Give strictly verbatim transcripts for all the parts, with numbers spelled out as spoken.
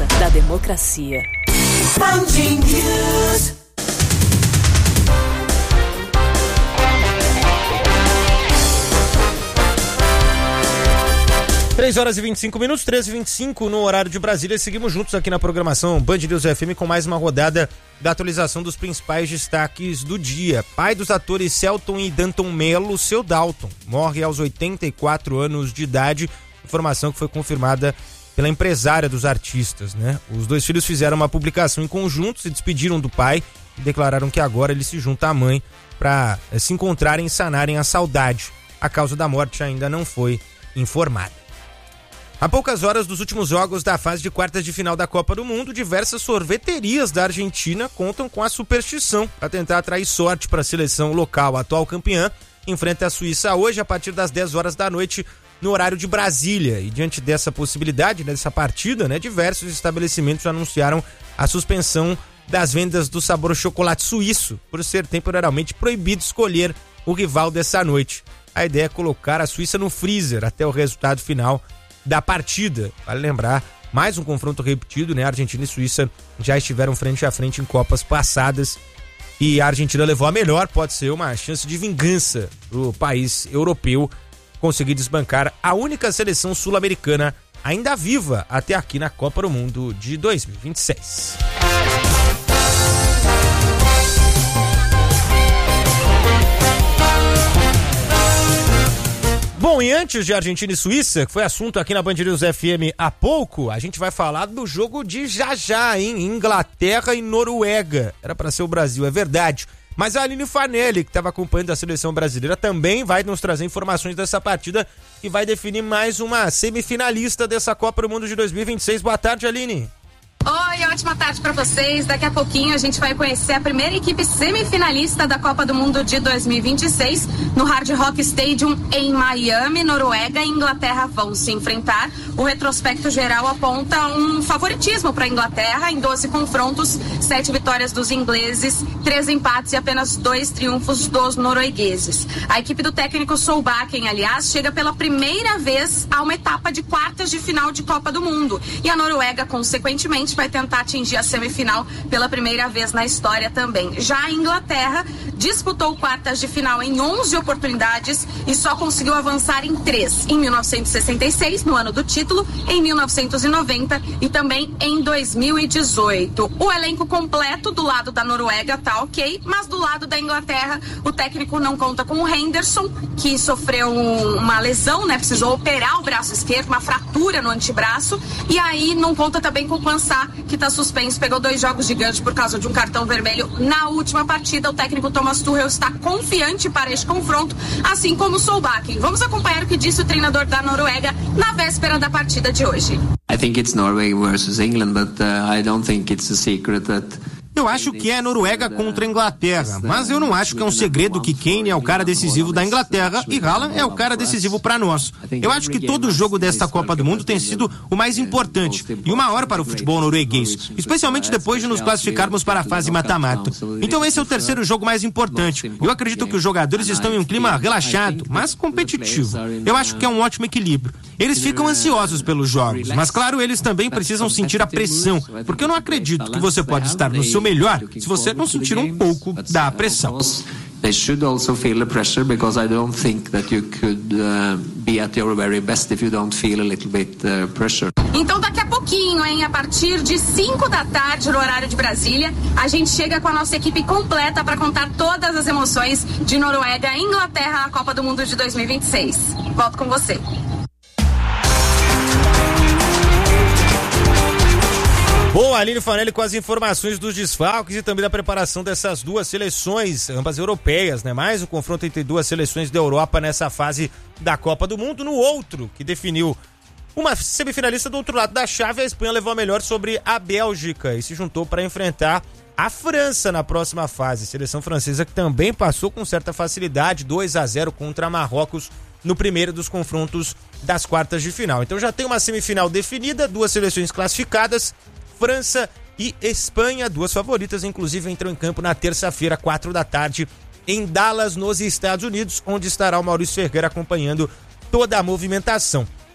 força da democracia. Band News. três horas e vinte e cinco minutos, treze e vinte e cinco no horário de Brasília. Seguimos juntos aqui na programação Band News F M com mais uma rodada da atualização dos principais destaques do dia. Pai dos atores Celton e Danton Mello, seu Dalton, morre aos oitenta e quatro anos de idade. Informação que foi confirmada pela empresária dos artistas, né? Os dois filhos fizeram uma publicação em conjunto, se despediram do pai e declararam que agora ele se junta à mãe para eh, se encontrarem e sanarem a saudade. A causa da morte ainda não foi informada. Há poucas horas dos últimos jogos da fase de quartas de final da Copa do Mundo, diversas sorveterias da Argentina contam com a superstição para tentar atrair sorte para a seleção local. A atual campeã enfrenta a Suíça hoje a partir das dez horas da noite no horário de Brasília. E diante dessa possibilidade, dessa partida, né, diversos estabelecimentos anunciaram a suspensão das vendas do sabor chocolate suíço, por ser temporariamente proibido escolher o rival dessa noite. A ideia é colocar a Suíça no freezer até o resultado final da partida. Vale lembrar, mais um confronto repetido, né? A Argentina e Suíça já estiveram frente a frente em Copas passadas e a Argentina levou a melhor. Pode ser uma chance de vingança pro país europeu conseguir desbancar a única seleção sul-americana ainda viva até aqui na Copa do Mundo de dois mil e vinte e seis. Bom, e antes de Argentina e Suíça, que foi assunto aqui na Band News F M há pouco, a gente vai falar do jogo de já já, hein? Inglaterra e Noruega. Era para ser o Brasil, é verdade. Mas a Aline Fanelli, que estava acompanhando a seleção brasileira, também vai nos trazer informações dessa partida que vai definir mais uma semifinalista dessa Copa do Mundo de dois mil e vinte e seis. Boa tarde, Aline. Oi, ótima tarde para vocês. Daqui a pouquinho a gente vai conhecer a primeira equipe semifinalista da Copa do Mundo de dois mil e vinte e seis no Hard Rock Stadium em Miami. Noruega e Inglaterra vão se enfrentar. O retrospecto geral aponta um favoritismo para a Inglaterra em doze confrontos, sete vitórias dos ingleses, três empates e apenas dois triunfos dos noruegueses. A equipe do técnico Solbakken, aliás, chega pela primeira vez a uma etapa de quartas de final de Copa do Mundo. E a Noruega, consequentemente, vai tentar atingir a semifinal pela primeira vez na história também. Já a Inglaterra disputou quartas de final em onze oportunidades e só conseguiu avançar em três. Em mil novecentos e sessenta e seis, no ano do título, em mil novecentos e noventa e também em dois mil e dezoito. O elenco completo do lado da Noruega tá ok, mas do lado da Inglaterra, o técnico não conta com o Henderson, que sofreu uma lesão, né? Precisou operar o braço esquerdo, uma fratura no antebraço, e aí não conta também com o Quansah, que está suspenso, pegou dois jogos gigantes por causa de um cartão vermelho na última partida. O técnico Thomas Tuchel está confiante para este confronto, assim como o Solbakken. Vamos acompanhar o que disse o treinador da Noruega na véspera da partida de hoje. I think it's Norway versus England, but uh, I don't think it's a secret that Eu acho que é Noruega contra a Inglaterra, mas eu não acho que é um segredo que Kane é o cara decisivo da Inglaterra e Haaland é o cara decisivo para nós. Eu acho que todo jogo desta Copa do Mundo tem sido o mais importante e o maior para o futebol norueguês, especialmente depois de nos classificarmos para a fase mata-mata. Então esse é o terceiro jogo mais importante. Eu acredito que os jogadores estão em um clima relaxado, mas competitivo. Eu acho que é um ótimo equilíbrio. Eles ficam ansiosos pelos jogos, mas claro, eles também precisam sentir a pressão, porque eu não acredito que você pode estar no seu melhor se você não sentir um pouco da pressão. They should also feel the pressure, because I don't think that you could uh, be at your very best if you don't feel a little bit uh, pressure. Então daqui a pouquinho, hein, a partir de cinco da tarde no horário de Brasília, a gente chega com a nossa equipe completa para contar todas as emoções de Noruega e Inglaterra na Copa do Mundo de dois mil e vinte e seis. Volto com você. Bom, Aline Fanelli com as informações dos desfalques e também da preparação dessas duas seleções, ambas europeias, né? Mais um confronto entre duas seleções da Europa nessa fase da Copa do Mundo. No outro, que definiu uma semifinalista do outro lado da chave, a Espanha levou a melhor sobre a Bélgica e se juntou para enfrentar a França na próxima fase. Seleção francesa que também passou com certa facilidade, dois a zero contra Marrocos no primeiro dos confrontos das quartas de final. Então já tem uma semifinal definida, duas seleções classificadas, França e Espanha, duas favoritas, inclusive entram em campo na terça-feira, quatro da tarde, em Dallas, nos Estados Unidos, onde estará o Maurício Ferreira acompanhando toda a movimentação.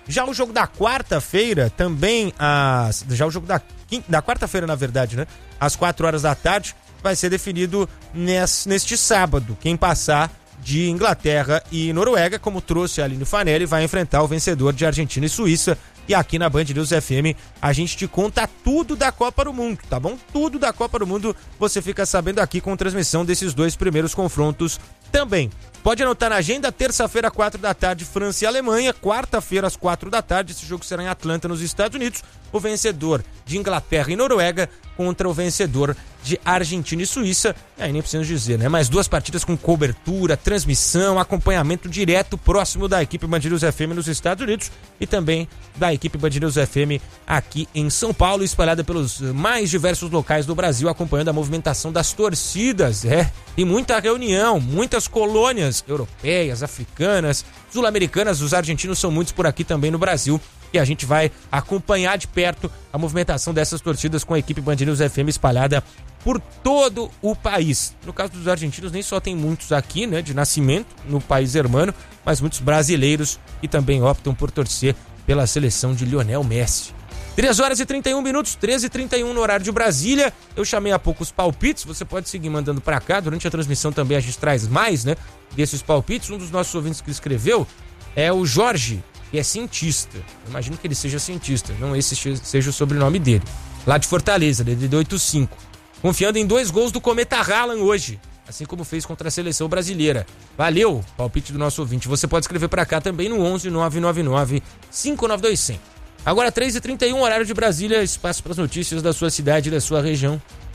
Já o jogo da quarta-feira, também, às, já o jogo da, da quarta-feira, na verdade, né? Às quatro horas da tarde, vai ser definido nesse, neste sábado. Quem passar de Inglaterra e Noruega, como trouxe a Aline Fanelli, vai enfrentar o vencedor de Argentina e Suíça. E aqui na Band News F M a gente te conta tudo da Copa do Mundo, tá bom? Tudo da Copa do Mundo você fica sabendo aqui com transmissão desses dois primeiros confrontos também. Pode anotar na agenda, terça-feira, quatro da tarde, França e Alemanha. Quarta-feira, às quatro da tarde, esse jogo será em Atlanta, nos Estados Unidos. O vencedor de Inglaterra e Noruega contra o vencedor de Argentina e Suíça. E aí nem precisamos dizer, né? Mais duas partidas com cobertura, transmissão, acompanhamento direto próximo da equipe Band News F M nos Estados Unidos e também da equipe Band News F M aqui em São Paulo, espalhada pelos mais diversos locais do Brasil, acompanhando a movimentação das torcidas, é. E muita reunião, muitas colônias europeias, africanas, sul-americanas. Os argentinos são muitos por aqui também no Brasil. E a gente vai acompanhar de perto a movimentação dessas torcidas com a equipe Band News F M espalhada por todo o país. No caso dos argentinos, nem só tem muitos aqui, né, de nascimento no país hermano, mas muitos brasileiros que também optam por torcer pela seleção de Lionel Messi. três horas e trinta e um minutos, treze e trinta e um no horário de Brasília. Eu chamei há pouco os palpites, você pode seguir mandando pra cá. Durante a transmissão também a gente traz mais, né, desses palpites. Um dos nossos ouvintes que escreveu é o Jorge, que é cientista. Eu imagino que ele seja cientista, não esse seja o sobrenome dele. Lá de Fortaleza, D D D oitenta e cinco. Confiando em dois gols do Cometa Haaland hoje, assim como fez contra a seleção brasileira. Valeu, palpite do nosso ouvinte. Você pode escrever pra cá também no onze nove nove nove cinco nove dois zero zero. Agora três e trinta e um, horário de Brasília, espaço para as notícias da sua cidade e da sua região.